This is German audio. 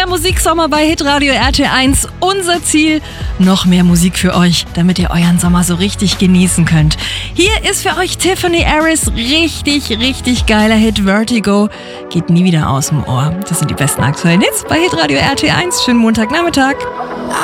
Der Musiksommer bei Hitradio RT1. Unser Ziel, noch mehr Musik für euch, damit ihr euren Sommer so richtig genießen könnt. Hier ist für euch Tiffany Harris. Richtig geiler Hit. Vertigo geht nie wieder aus dem Ohr. Das sind die besten aktuellen Hits bei Hitradio RT1. Schönen Montagnachmittag.